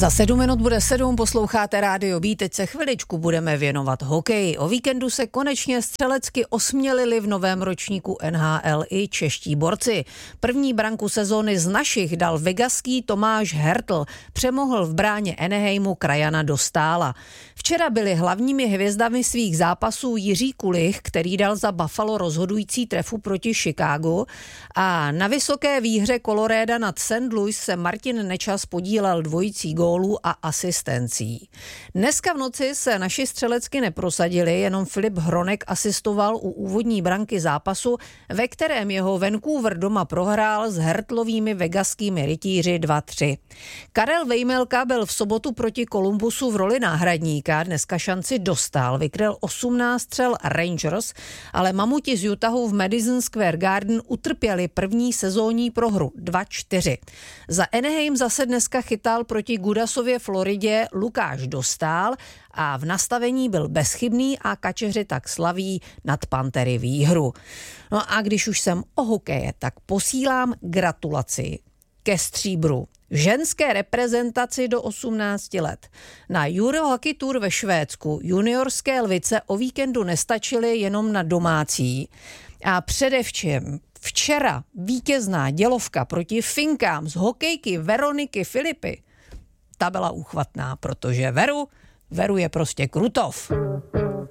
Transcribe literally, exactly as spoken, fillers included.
Za sedm minut bude sedm, posloucháte Rádio B, teď se chviličku budeme věnovat hokeji. O víkendu se konečně střelecky osmělili v novém ročníku N H L i čeští borci. První branku sezóny z našich dal vegaský Tomáš Hertl, přemohl v bráně Anaheimu Krajana Dostála. Včera byli hlavními hvězdami svých zápasů Jiří Kulich, který dal za Buffalo rozhodující trefu proti Chicagu, a na vysoké výhře Colorada nad Saint Louis se Martin Nečas podílel dvojicí gólů a asistencí. Dneska v noci se naši střelecky neprosadili, jenom Filip Hronek asistoval u úvodní branky zápasu, ve kterém jeho Vancouver doma prohrál s Hertlovými vegaskými rytíři dva tři. Karel Vejmelka byl v sobotu proti Columbusu v roli náhradníka, dneska šanci dostal, vykryl osmnáct střel Rangers, ale mamuti z Utahu v Madison Square Garden utrpěli první sezónní prohru dva čtyři. Za Anaheim zase dneska chytal proti Gudasově Floridě Lukáš Dostál a v nastavení byl bezchybný a kačeři tak slaví nad Pantery výhru. No a když už jsem o hokeje, tak posílám gratulaci ke stříbru ženské reprezentaci do osmnácti let. Na Euro Hockey Tour ve Švédsku juniorské lvice o víkendu nestačily jenom na domácí a především včera vítězná dělovka proti Finkám z hokejky Veroniky Filipy, ta byla úchvatná, protože Veru, Veru je prostě Krutov.